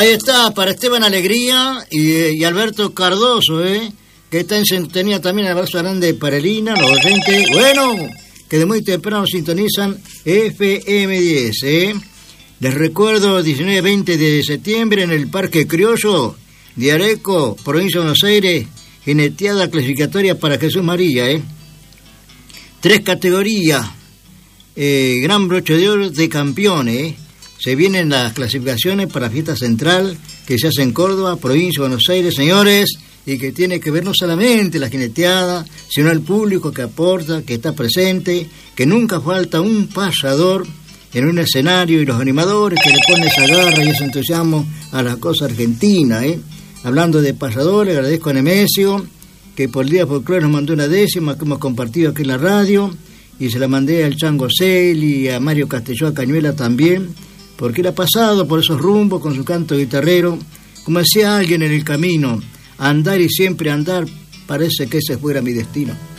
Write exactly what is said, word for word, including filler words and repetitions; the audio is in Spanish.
Ahí está, para Esteban Alegría y, y Alberto Cardoso, ¿eh? Que está en sintonía también. Abrazo grande para Elina, los oyentes. Bueno, que de muy temprano sintonizan F M diez, ¿eh? Les recuerdo, diecinueve a veinte de septiembre en el Parque Criollo de Areco, provincia de Buenos Aires, jineteada clasificatoria para Jesús María, ¿eh? Tres categorías, eh, gran broche de oro de campeones, ¿eh? Se vienen las clasificaciones para Fiesta Central que se hace en Córdoba, provincia de Buenos Aires, señores, y que tiene que ver no solamente la jineteada, sino el público que aporta, que está presente, que nunca falta un pasador en un escenario y los animadores que le ponen esa garra y ese entusiasmo a la cosa argentina, ¿eh? Hablando de pasadores, agradezco a Nemesio, que por el Día Folclore nos mandó una décima que hemos compartido aquí en la radio, y se la mandé al Chango Celi y a Mario Castelló a Cañuela también, porque él ha pasado por esos rumbos con su canto guitarrero. Como decía alguien en el camino, andar y siempre andar, parece que ese fuera mi destino.